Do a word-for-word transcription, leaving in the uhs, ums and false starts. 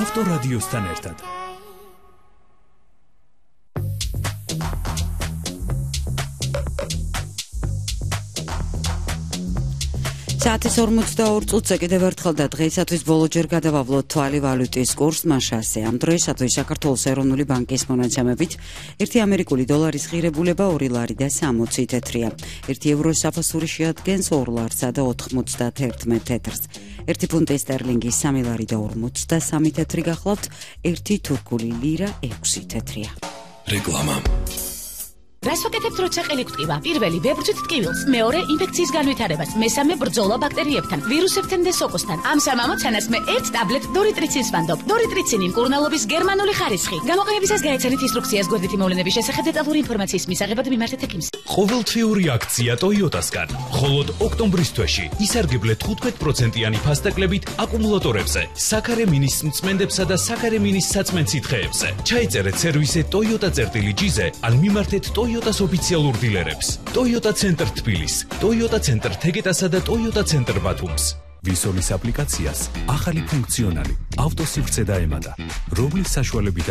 ავტორადიოსთან ერთად. საათის ორმოცდაორ წუთზე კიდევ ერთხელ და დღეისათვის ბოლოჯერ გადავავლოთ თვალი ვალუტის კურსს მაშასე. Ამ დროისათვის საქართველოს ეროვნული ბანკის მონაცემებით ერთი ამერიკული დოლარის ღირებულება ორი ლარი და სამოცი თეთრია. ერთი ევრო საფასური შეადგენს ორ ლარსა და ოთხმოცდაერთმეტ თეთრს. ერთი ფუნტი სტერლინგის სამი ლარი და ორმოცდასამი თეთრი გახლავთ, ერთი თურქული ლირა ექვსი თეთრია. რეკლამა. რას ვაკეთებთ, როცა ყელი გვტკივა? პირველი ვებრძვით ტკივილს, მეორე ინფექციის განვითარებას, მესამე ბრძოლა ბაქტერიებთან, ვირუსებთან და სოკოსთან. ამ სამ ამოცანას მე ერთ ტაბლეტ დორიტრიცინს ვანდობ. დორიტრიცინი მკურნალობის გერმანული ხარისხი. გამოყენებისას გაეცანით ინსტრუქციას გვერდითი მოვლენების შესახებ დეტალური ინფორმაციის მისაღებად მიმართეთ ექიმს. ყოველთვიური აქცია ტოიოტასგან. მხოლოდ ოქტომბრის თვეში ისარგებლეთ თხუთმეტ პროცენტიანი ფასტაკლებით აკუმულატორებზე, საქარე მინის მწმენდებსა და საქარე მინის საწმენ სითხეებზე. ჩაიწერეთ სერვისზე Toyota წერტილი ჯიზე, ან მიმართეთ Toyotas ოფიციალურ დილერებს. Toyota ცენტრ თბილის, Toyota ცენტრ თეგეტასა და Toyota ცენტრ ბათუმს. ვისოლის აპლიკაციას ახალი ფუნქციონალი ავტოსივრცე დაემატა, რომლის საშუალებით